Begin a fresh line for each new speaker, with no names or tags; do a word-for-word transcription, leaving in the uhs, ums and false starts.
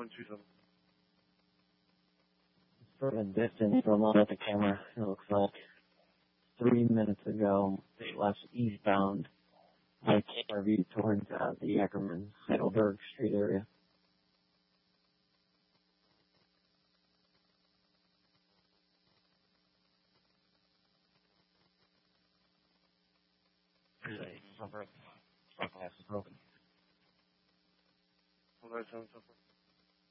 Sort of distance from on at the camera. It looks like three minutes ago they left eastbound. I camera view towards uh, the Ackerman Heidelberg Street area. There's a front glass is broken.
Hold on,